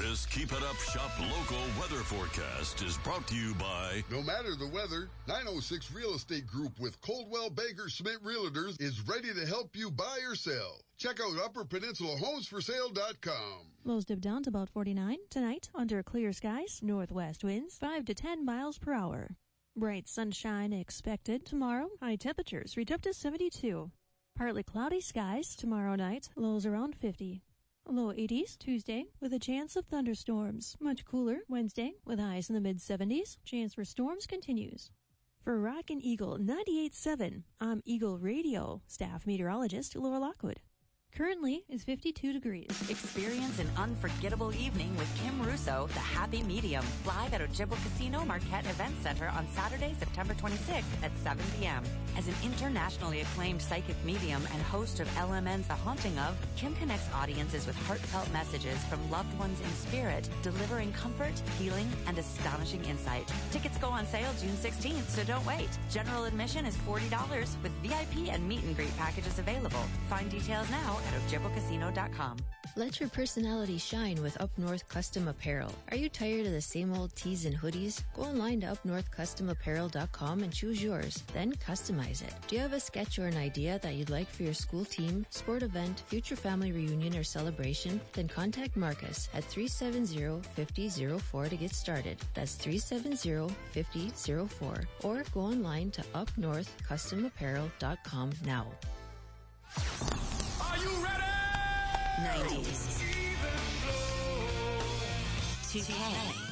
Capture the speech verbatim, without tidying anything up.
This Keep It Up Shop local weather forecast is brought to you by... No matter the weather, nine oh six Real Estate Group with Coldwell Banker Schmidt Realtors is ready to help you buy or sell. Check out upper peninsula homes for sale dot com. Lows dip down to about forty-nine. Tonight, under clear skies, northwest winds five to ten miles per hour. Bright sunshine expected tomorrow. High temperatures reach up to seventy-two. Partly cloudy skies tomorrow night. Lows around fifty. Low eighties Tuesday with a chance of thunderstorms. Much cooler Wednesday with highs in the mid-seventies. Chance for storms continues. For Rockin' Eagle ninety-eight point seven, I'm Eagle Radio staff meteorologist Laura Lockwood. Currently is fifty-two degrees. Experience an unforgettable evening with Kim Russo, The Happy Medium, live at Ojibwa Casino Marquette Event Center on Saturday, September twenty-sixth at seven p.m. As an internationally acclaimed psychic medium and host of L M N's The Haunting Of, Kim connects audiences with heartfelt messages from loved ones in spirit, delivering comfort, healing, and astonishing insight. Tickets go on sale June sixteenth, so don't wait. General admission is forty dollars with V I P and meet and greet packages available. Find details now at ojibwa casino dot com. Let your personality shine with Up North Custom Apparel. Are you tired of the same old tees and hoodies? Go online to up north custom apparel dot com and choose yours. Then customize it. Do you have a sketch or an idea that you'd like for your school team, sport event, future family reunion, or celebration? Then contact Marcus at three seven zero, five zero zero four to get started. That's three seven zero, five zero zero four. Or go online to up north custom apparel dot com now. Are you ready? nineties. two K.